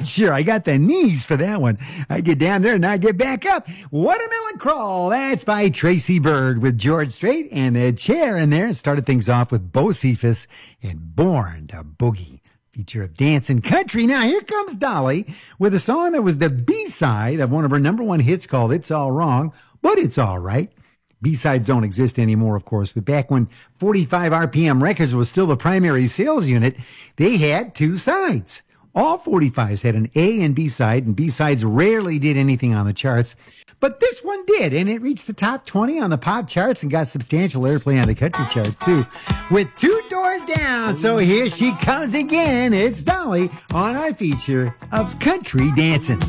Sure, I got the knees for that one. I get down there and I get back up. Watermelon Crawl, that's by Tracy Bird with George Strait and the chair in there. Started things off with Bocephus and Born to Boogie. Feature of Dancing Country. Now here comes Dolly with a song that was the B-side of one of her number one hits called It's All Wrong, but It's All Right. B-sides don't exist anymore, of course, but back when 45 RPM Records was still the primary sales unit, they had two sides. All 45s had an A and B side, and B-sides rarely did anything on the charts. But this one did, and it reached the top 20 on the pop charts and got substantial airplay on the country charts, too, with Two Doors Down. So here she comes again. It's Dolly on our feature of Country Dancing.